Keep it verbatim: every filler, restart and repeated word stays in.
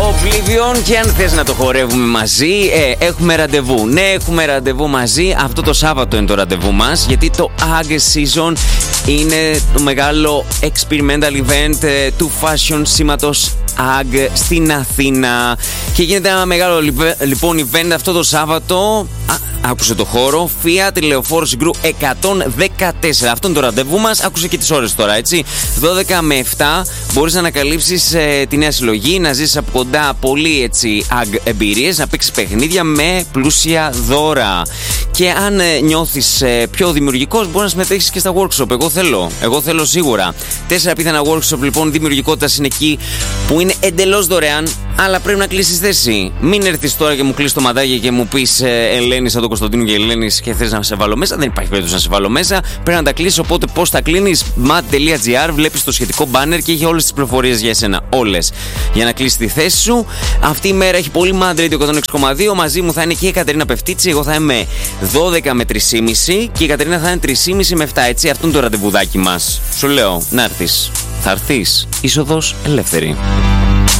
Oblivion, και αν θες να το χορεύουμε μαζί, ε, έχουμε ραντεβού. Ναι, έχουμε ραντεβού μαζί. Αυτό το Σάββατο είναι το ραντεβού μας, γιατί το Ag Season είναι το μεγάλο experimental event ε, του fashion σήματος Ag στην Αθήνα. Και γίνεται ένα μεγάλο λοιπόν event αυτό το Σάββατο. Α, άκουσε το χώρο. Fiat Λεωφόρο Συγκρού εκατόν δεκατέσσερα. Αυτό είναι το ραντεβού μας. Άκουσε και τις ώρες τώρα, έτσι. δώδεκα με επτά μπορείς να ανακαλύψεις ε, τη νέα συλλογή, να ζήσεις από κοντά πολύ έτσι Ag εμπειρίες, να παίξεις παιχνίδια με πλούσια δώρα. Και αν ε, νιώθεις ε, πιο δημιουργικός, μπορείς να συμμετέχεις και στα workshop. Εγώ θέλω. Εγώ θέλω σίγουρα. Τέσσερα πιθανά workshop λοιπόν δημιουργικότητας είναι εκεί, που είναι εντελώς δωρεάν, αλλά πρέπει να κλείσεις θέση. Μην έρθεις τώρα και μου κλείσεις το μαντάκι και μου πεις ε, Ελένη, σαν τον Κωνσταντίνο και Ελένης, και θες να σε βάλω μέσα. Δεν υπάρχει περίπτωση να σε βάλω μέσα. Πρέπει να τα κλείσεις. Οπότε πώς τα κλείνεις? mat τελεία gr, βλέπεις το σχετικό banner και έχει όλες τις πληροφορίες για εσένα. Όλες. Για να κλείσεις τη θέση σου. Αυτή η μέρα έχει πολύ Mad Radio εκατόν έξι κόμμα δύο. Μαζί μου θα είναι και η Κατερίνα Πευτίτση. Εγώ θα είμαι δώδεκα με τρεις και μισή και η Κατερίνα θα είναι τρεις και μισή με επτά. Έτσι, αυτό είναι το ραντεβουδάκι μας. Σου λέω να έρθεις. Θα έρθεις. Είσοδος ελεύθερη.